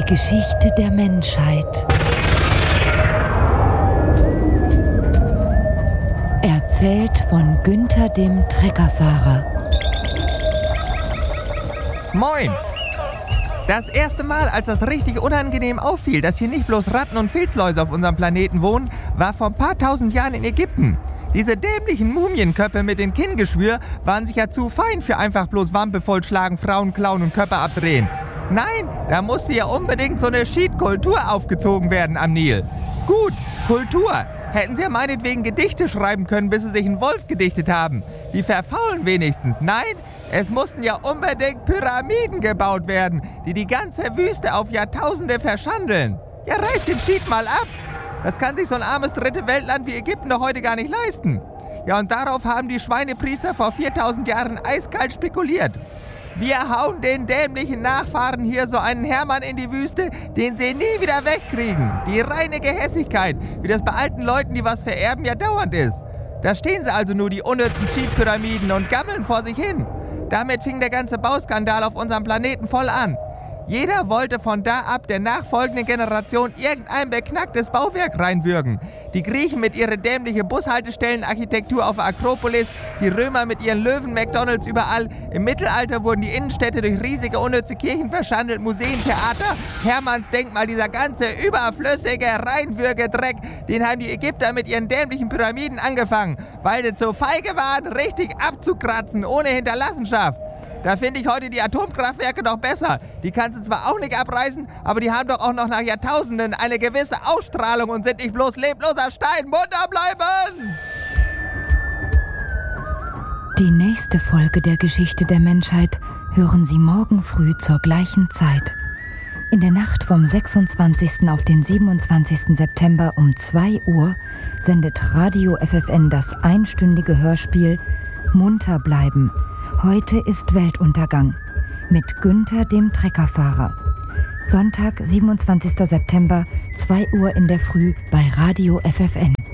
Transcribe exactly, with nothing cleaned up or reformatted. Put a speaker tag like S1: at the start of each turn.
S1: Geschichte der Menschheit. Erzählt von Günther dem Treckerfahrer.
S2: Moin! Das erste Mal, als das richtig unangenehm auffiel, dass hier nicht bloß Ratten und Filzläuse auf unserem Planeten wohnen, war vor ein paar tausend Jahren in Ägypten. Diese dämlichen Mumienköpfe mit dem Kinngeschwür waren sicher zu fein für einfach bloß Wampe vollschlagen, Frauen klauen und Köpfe abdrehen. Nein, da musste ja unbedingt so eine Schiedkultur aufgezogen werden am Nil. Gut, Kultur. Hätten sie ja meinetwegen Gedichte schreiben können, bis sie sich einen Wolf gedichtet haben. Die verfaulen wenigstens. Nein, es mussten ja unbedingt Pyramiden gebaut werden, die die ganze Wüste auf Jahrtausende verschandeln. Ja, reißt den Schied mal ab. Das kann sich so ein armes dritte Weltland wie Ägypten doch heute gar nicht leisten. Ja, und darauf haben die Schweinepriester vor viertausend Jahren eiskalt spekuliert. Wir hauen den dämlichen Nachfahren hier so einen Hermann in die Wüste, den sie nie wieder wegkriegen. Die reine Gehässigkeit, wie das bei alten Leuten, die was vererben, ja dauernd ist. Da stehen sie also nur, die unnützen Schiedpyramiden, und gammeln vor sich hin. Damit fing der ganze Bauskandal auf unserem Planeten voll an. Jeder wollte von da ab der nachfolgenden Generation irgendein beknacktes Bauwerk reinwürgen. Die Griechen mit ihrer dämlichen Bushaltestellenarchitektur auf der Akropolis, die Römer mit ihren Löwen-McDonalds überall. Im Mittelalter wurden die Innenstädte durch riesige unnütze Kirchen verschandelt, Museen, Theater, Hermanns Denkmal, dieser ganze überflüssige Reinwürgedreck, den haben die Ägypter mit ihren dämlichen Pyramiden angefangen, weil sie zu feige waren, richtig abzukratzen, ohne Hinterlassenschaft. Da finde ich heute die Atomkraftwerke doch besser. Die kannst du zwar auch nicht abreißen, aber die haben doch auch noch nach Jahrtausenden eine gewisse Ausstrahlung und sind nicht bloß lebloser Stein. Munter bleiben!
S1: Die nächste Folge der Geschichte der Menschheit hören Sie morgen früh zur gleichen Zeit. In der Nacht vom sechsundzwanzigsten auf den siebenundzwanzigsten September um zwei Uhr sendet Radio F F N das einstündige Hörspiel Munter bleiben. Heute ist Weltuntergang mit Günther dem Treckerfahrer. Sonntag, siebenundzwanzigsten September, zwei Uhr in der Früh bei Radio F F N.